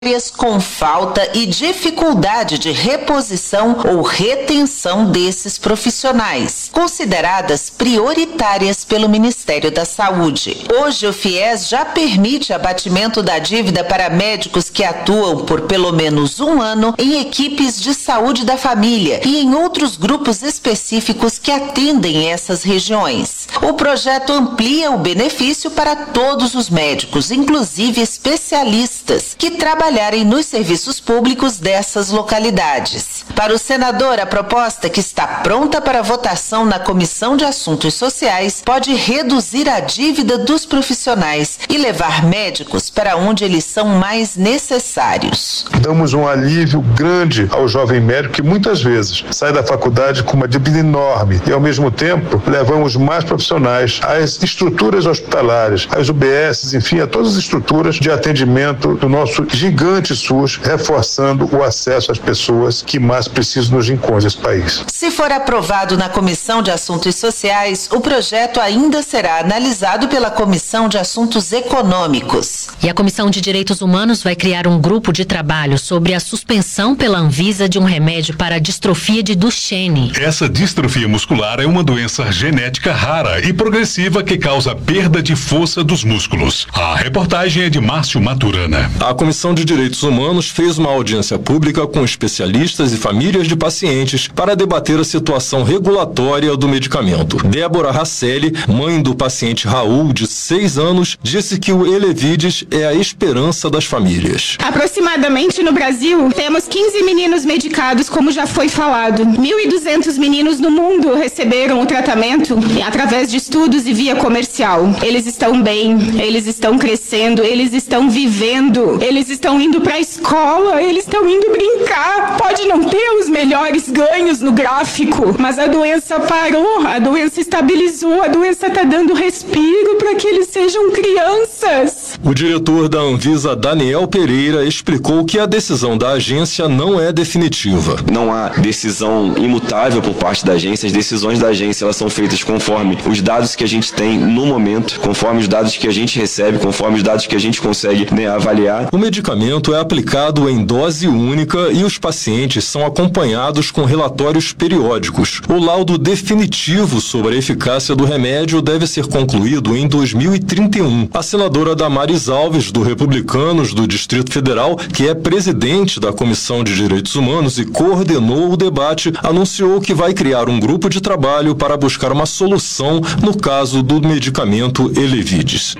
com falta e dificuldade de reposição ou retenção desses profissionais, consideradas prioritárias pelo Ministério da Saúde. Hoje, o FIES já permite abatimento da dívida para médicos que atuam por pelo menos um ano em equipes de saúde da família e em outros grupos específicos que atendem essas regiões. O projeto amplia o benefício para todos os médicos, inclusive especialistas, que trabalharem nos serviços públicos dessas localidades. Para o senador, a proposta, que está pronta para votação na Comissão de Assuntos Sociais, pode reduzir a dívida dos profissionais e levar médicos para onde eles são mais necessários. Damos um alívio grande ao jovem médico que muitas vezes sai da faculdade com uma dívida enorme e, ao mesmo tempo, levamos mais profissionais às estruturas hospitalares, às UBSs, enfim, a todas as estruturas de atendimento do nosso gigante SUS, reforçando o acesso às pessoas que mais precisam nos rincões desse país. Se for aprovado na Comissão de Assuntos Sociais, o projeto ainda será analisado pela Comissão de Assuntos Econômicos. E a Comissão de Direitos Humanos vai criar um grupo de trabalho sobre a suspensão pela Anvisa de um remédio para a distrofia de Duchenne. Essa distrofia muscular é uma doença genética rara e progressiva que causa perda de força dos músculos. A reportagem é de Márcio Maturana. A Comissão de Direitos Humanos fez uma audiência pública com especialistas e famílias de pacientes para debater a situação regulatória do medicamento. Débora Rasselli, mãe do paciente Raul, de 6 anos, disse que o Elevidys é a esperança das famílias. Aproximadamente no Brasil, temos 15 meninos medicados, como já foi falado. 1.200 meninos no mundo receberam o tratamento através de estudos e via comercial. Eles estão bem, eles estão crescendo, eles estão vivendo, eles estão indo para a escola, eles estão indo brincar. Pode não ter os melhores ganhos no gráfico, mas a doença parou, a doença estabilizou, a doença está dando respiro para que eles sejam crianças. O diretor da Anvisa, Daniel Pereira, explicou que a decisão da agência não é definitiva. Não há decisão imutável por parte da agência. As decisões da agência, elas são feitas conforme os dados que a gente tem no momento, conforme os dados que a gente recebe, conforme os dados que a gente consegue avaliar. O medicamento é aplicado em dose única e os pacientes são acompanhados com relatórios periódicos. O laudo definitivo sobre a eficácia do remédio deve ser concluído em 2031. A senadora Damares Alves, do Republicanos do Distrito Federal, que é presidente da Comissão de Direitos Humanos e coordenou o debate, anunciou que vai criar um grupo de trabalho para buscar uma solução no caso do medicamento Elevidys.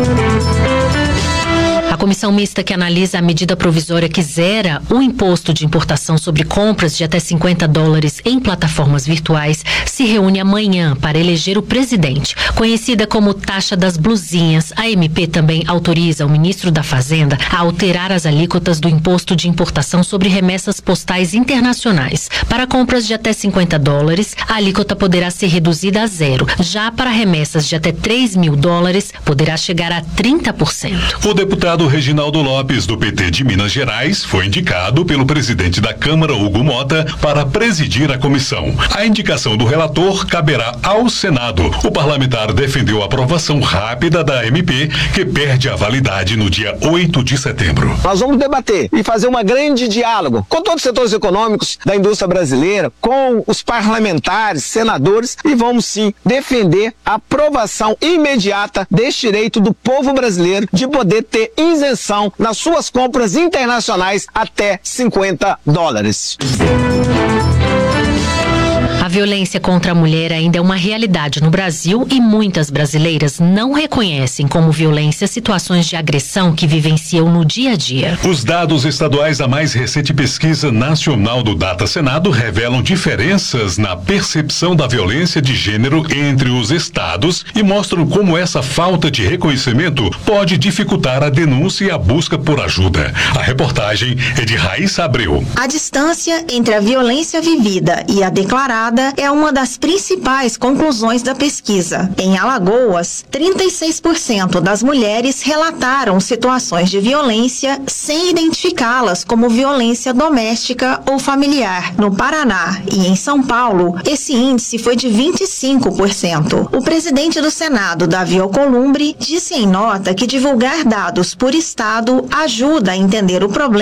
A comissão mista que analisa a medida provisória que zera o imposto de importação sobre compras de até $50 em plataformas virtuais se reúne amanhã para eleger o presidente. Conhecida como taxa das blusinhas, a MP também autoriza o ministro da Fazenda a alterar as alíquotas do imposto de importação sobre remessas postais internacionais. Para compras de até $50, a alíquota poderá ser reduzida a 0. Já para remessas de até $3.000, poderá chegar a 30%. O deputado Reginaldo Lopes, do PT de Minas Gerais, foi indicado pelo presidente da Câmara, Hugo Mota, para presidir a comissão. A indicação do relator caberá ao Senado. O parlamentar defendeu a aprovação rápida da MP, que perde a validade no dia 8 de setembro. Nós vamos debater e fazer um grande diálogo com todos os setores econômicos da indústria brasileira, com os parlamentares, senadores, e vamos sim defender a aprovação imediata deste direito do povo brasileiro de poder ter isenção nas suas compras internacionais até $50. A violência contra a mulher ainda é uma realidade no Brasil e muitas brasileiras não reconhecem como violência situações de agressão que vivenciam no dia a dia. Os dados estaduais da mais recente pesquisa nacional do Data Senado revelam diferenças na percepção da violência de gênero entre os estados e mostram como essa falta de reconhecimento pode dificultar a denúncia e a busca por ajuda. A reportagem é de Raíssa Abreu. A distância entre a violência vivida e a declarada Esta é uma das principais conclusões da pesquisa. Em Alagoas, 36% das mulheres relataram situações de violência sem identificá-las como violência doméstica ou familiar. No Paraná e em São Paulo, esse índice foi de 25%. O presidente do Senado, Davi Alcolumbre, disse em nota que divulgar dados por estado ajuda a entender o problema